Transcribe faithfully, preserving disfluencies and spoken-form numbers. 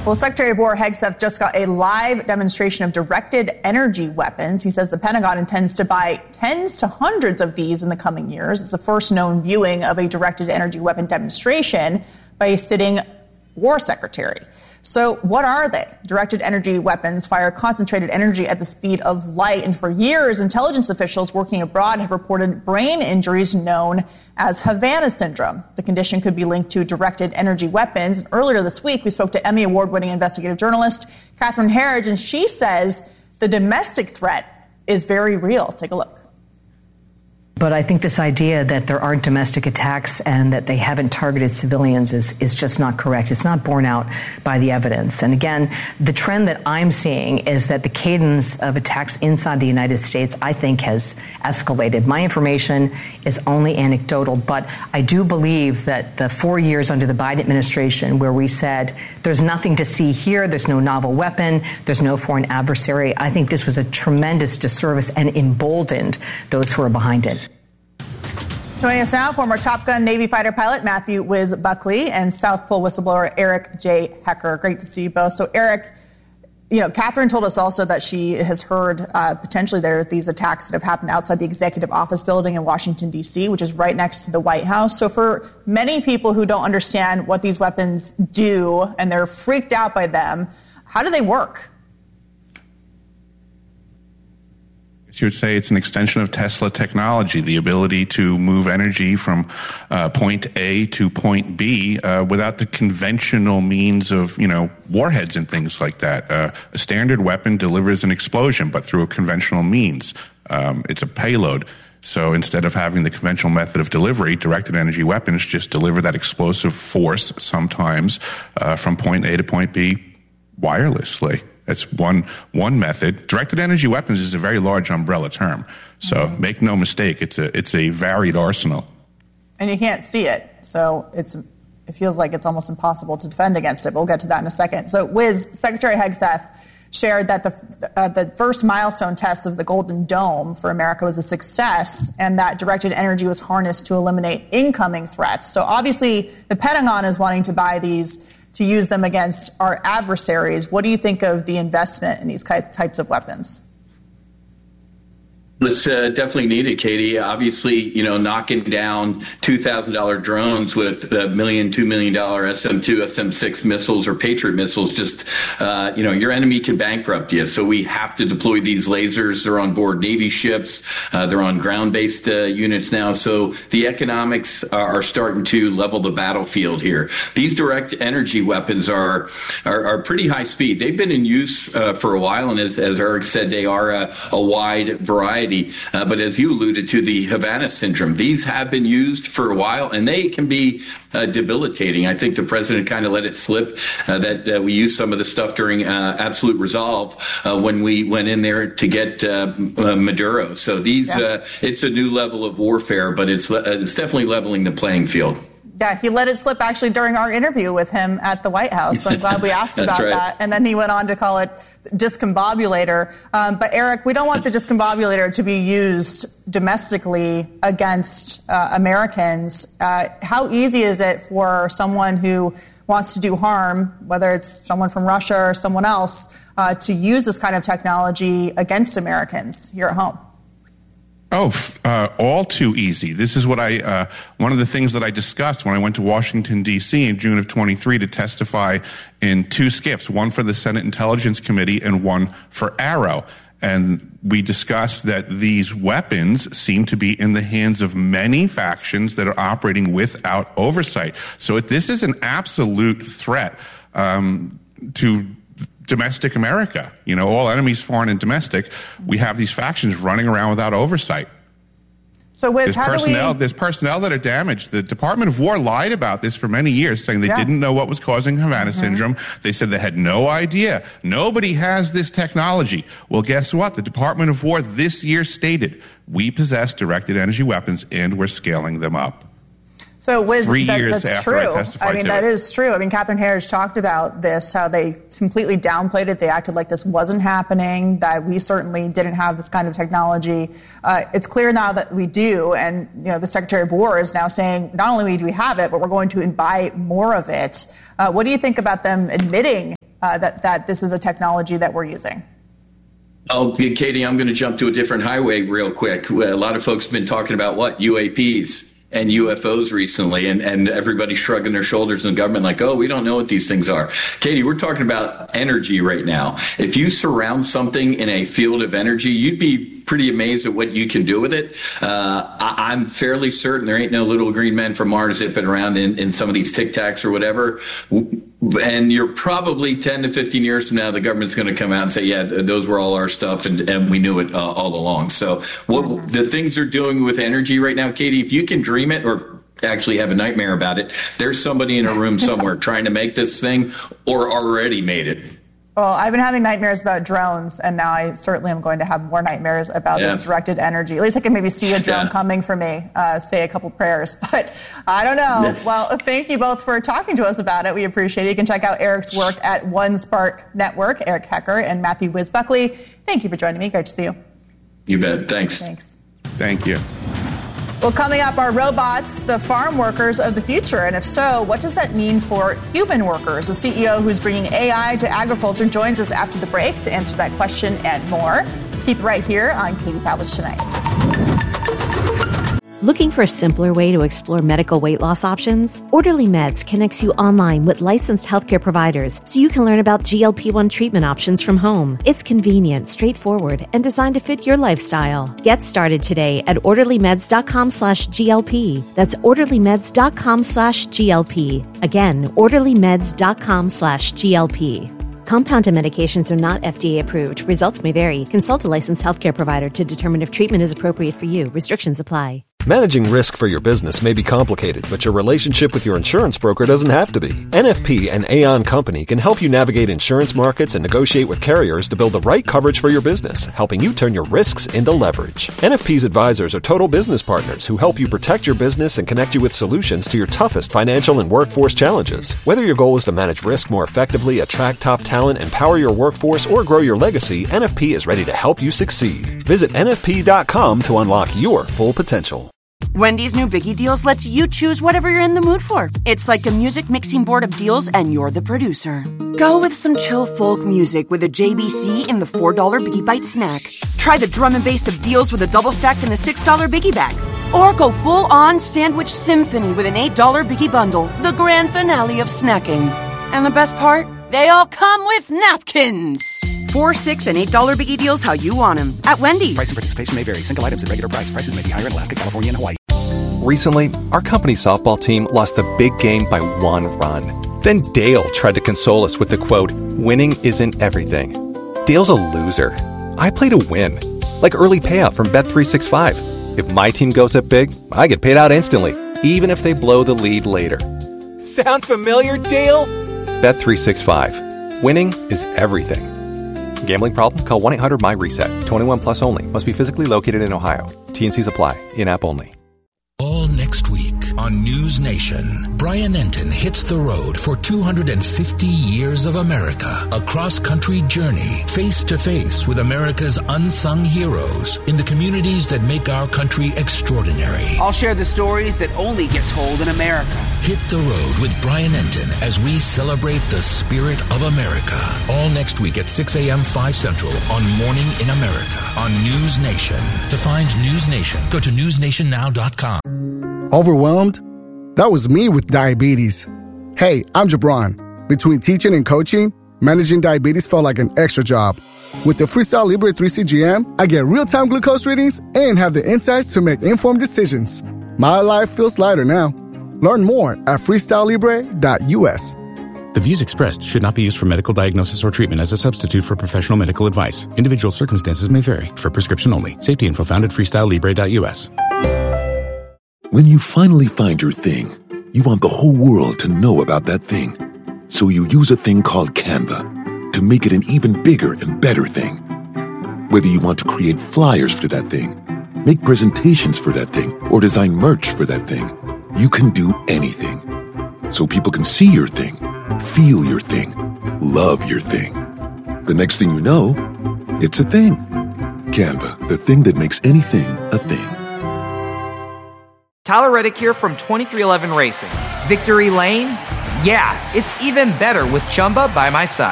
Well, Secretary of War Hegseth just got a live demonstration of directed energy weapons. He says the Pentagon intends to buy tens to hundreds of these in the coming years. It's the first known viewing of a directed energy weapon demonstration by a sitting war secretary. So what are they? Directed energy weapons fire concentrated energy at the speed of light. And for years, intelligence officials working abroad have reported brain injuries known as Havana syndrome. The condition could be linked to directed energy weapons. And earlier this week, we spoke to Emmy Award-winning investigative journalist Catherine Herridge, and she says the domestic threat is very real. Take a look. But I think this idea that there aren't domestic attacks and that they haven't targeted civilians is, is just not correct. It's not borne out by the evidence. And again, the trend that I'm seeing is that the cadence of attacks inside the United States, I think, has escalated. My information is only anecdotal, but I do believe that the four years under the Biden administration where we said there's nothing to see here, there's no novel weapon, there's no foreign adversary, I think this was a tremendous disservice and emboldened those who are behind it. Joining us now, former Top Gun Navy fighter pilot Matthew Wiz Buckley and South Pole whistleblower Eric J. Hecker. Great to see you both. So, Eric, you know, Catherine told us also that she has heard uh, potentially there are these attacks that have happened outside the Executive Office building in Washington, D C, which is right next to the White House. So for many people who don't understand what these weapons do and they're freaked out by them, how do they work? You would say it's an extension of Tesla technology, the ability to move energy from uh, point A to point B uh, without the conventional means of, you know, warheads and things like that. Uh, a standard weapon delivers an explosion, but through a conventional means. Um, it's a payload. So instead of having the conventional method of delivery, directed energy weapons just deliver that explosive force sometimes uh, from point A to point B wirelessly. That's one one method. Directed energy weapons is a very large umbrella term. So mm-hmm. make no mistake, it's a it's a varied arsenal. And you can't see it. So it's it feels like it's almost impossible to defend against it. But we'll get to that in a second. So Wiz, Secretary Hegseth shared that the uh, the first milestone test of the Golden Dome for America was a success, and that directed energy was harnessed to eliminate incoming threats. So obviously the Pentagon is wanting to buy these to use them against our adversaries. What do you think of the investment in these types of weapons? It's uh, definitely needed, Katie. Obviously, you know, knocking down two thousand dollars drones with a million, two million dollars S M two, S M six missiles or Patriot missiles, just, uh, you know, your enemy can bankrupt you. So we have to deploy these lasers. They're on board Navy ships. Uh, they're on ground-based uh, units now. So the economics are, are starting to level the battlefield here. These direct energy weapons are are, are pretty high speed. They've been in use uh, for a while, and as, as Eric said, they are a, a wide variety. Uh, but as you alluded to, the Havana syndrome, these have been used for a while, and they can be uh, debilitating. I think the president kind of let it slip uh, that uh, we used some of the stuff during uh, Absolute Resolve uh, when we went in there to get uh, uh, Maduro. So these, yeah. uh, it's a new level of warfare, but it's uh, it's definitely leveling the playing field. Yeah, he let it slip actually during our interview with him at the White House. So I'm glad we asked about right. that. And then he went on to call it discombobulator. Um, but Eric, we don't want the discombobulator to be used domestically against uh, Americans. Uh, how easy is it for someone who wants to do harm, whether it's someone from Russia or someone else, uh, to use this kind of technology against Americans here at home? Oh, uh, all too easy. This is what I, uh, one of the things that I discussed when I went to Washington, D C in June of twenty-three to testify in two skiffs, one for the Senate Intelligence Committee and one for Arrow. And we discussed that these weapons seem to be in the hands of many factions that are operating without oversight. So this is an absolute threat um, to domestic America. You know, all enemies, foreign and domestic. We have these factions running around without oversight. So, Wiz, there's how personnel, do we... there's personnel that are damaged. The Department of War lied about this for many years, saying they yeah. didn't know what was causing Havana mm-hmm. syndrome. They said they had no idea. Nobody has this technology. Well, guess what? The Department of War this year stated, we possess directed energy weapons and we're scaling them up. So, Wiz, Three that, years that's after true. I testified I mean, to that it. is true. I mean, Catherine Herridge talked about this, how they completely downplayed it. They acted like this wasn't happening, that we certainly didn't have this kind of technology. Uh, it's clear now that we do, and, you know, the Secretary of War is now saying not only do we have it, but we're going to buy more of it. Uh, what do you think about them admitting uh, that, that this is a technology that we're using? Oh, Katie, I'm going to jump to a different highway real quick. A lot of folks have been talking about what? U A Ps and U F Os recently, and, and everybody's shrugging their shoulders in the government like, oh, we don't know what these things are. Katie, we're talking about energy right now. If you surround something in a field of energy, you'd be pretty amazed at what you can do with it. Uh, I, I'm fairly certain there ain't no little green men from Mars zipping around in, in some of these Tic Tacs or whatever. And you're probably ten to fifteen years from now, the government's going to come out and say, yeah, th- those were all our stuff, and, and we knew it uh, all along. So what mm-hmm. the things they're doing with energy right now, Katie, if you can dream it or actually have a nightmare about it, there's somebody in a room somewhere trying to make this thing or already made it. Well, I've been having nightmares about drones, and now I certainly am going to have more nightmares about yeah. this directed energy. At least I can maybe see a drone yeah. coming for me, uh, say a couple prayers. But I don't know. Well, thank you both for talking to us about it. We appreciate it. You can check out Eric's work at One Spark Network, Eric Hecker and Matthew Wisbuckley. Thank you for joining me. Great to see you. You bet. Thanks. Thanks. Thank you. Well, coming up, are robots the farm workers of the future? And if so, what does that mean for human workers? The C E O who's bringing A I to agriculture joins us after the break to answer that question and more. Keep it right here on Katie Pavlich Tonight. Looking for a simpler way to explore medical weight loss options? Orderly Meds connects you online with licensed healthcare providers so you can learn about G L P one treatment options from home. It's convenient, straightforward, and designed to fit your lifestyle. Get started today at orderlymeds.com slash GLP. That's orderlymeds.com slash GLP. Again, orderlymeds.com slash GLP. Compounded medications are not F D A approved. Results may vary. Consult a licensed healthcare provider to determine if treatment is appropriate for you. Restrictions apply. Managing risk for your business may be complicated, but your relationship with your insurance broker doesn't have to be. N F P and Aon Company can help you navigate insurance markets and negotiate with carriers to build the right coverage for your business, helping you turn your risks into leverage. N F P's advisors are total business partners who help you protect your business and connect you with solutions to your toughest financial and workforce challenges. Whether your goal is to manage risk more effectively, attract top talent, empower your workforce, or grow your legacy, N F P is ready to help you succeed. Visit N F P dot com to unlock your full potential. Wendy's new Biggie Deals lets you choose whatever you're in the mood for. It's like a music mixing board of deals, and you're the producer. Go with some chill folk music with a J B C in the four dollar Biggie Bite snack. Try the drum and bass of deals with a double stack in the six dollar Biggie Bag. Or go full-on sandwich symphony with an eight dollar Biggie Bundle, the grand finale of snacking. And the best part? They all come with napkins. Four, six, and eight dollar Biggie Deals how you want them at Wendy's. Price and participation may vary. Single items at regular price. Prices may be higher in Alaska, California, and Hawaii. Recently, our company softball team lost the big game by one run. Then Dale tried to console us with the quote, "Winning isn't everything." Dale's a loser. I play to win. Like early payout from Bet three sixty-five. If my team goes up big, I get paid out instantly, even if they blow the lead later. Sound familiar, Dale? Bet three sixty-five. Winning is everything. Gambling problem? Call one eight hundred M Y reset. twenty-one plus only. Must be physically located in Ohio. T and C's apply. In-app only. All next week on News Nation, Brian Entin hits the road for two hundred fifty years of America. A cross-country journey, face-to-face with America's unsung heroes in the communities that make our country extraordinary. I'll share the stories that only get told in America. Hit the road with Brian Entin as we celebrate the spirit of America. All next week at six a.m. five Central on Morning in America on News Nation. To find News Nation, go to news nation now dot com. Overwhelmed? That was me with diabetes. Hey, I'm Jabron. Between teaching and coaching, managing diabetes felt like an extra job. With the Freestyle Libre three C G M, I get real-time glucose readings and have the insights to make informed decisions. My life feels lighter now. Learn more at freestyle libre dot u s. The views expressed should not be used for medical diagnosis or treatment as a substitute for professional medical advice. Individual circumstances may vary. For prescription only. Safety info found at freestyle libre dot u s. When you finally find your thing, you want the whole world to know about that thing. So you use a thing called Canva to make it an even bigger and better thing. Whether you want to create flyers for that thing, make presentations for that thing, or design merch for that thing, you can do anything. So people can see your thing, feel your thing, love your thing. The next thing you know, it's a thing. Canva, the thing that makes anything a thing. Tyler Reddick here from twenty-three eleven Racing. Victory Lane? Yeah, it's even better with Chumba by my side.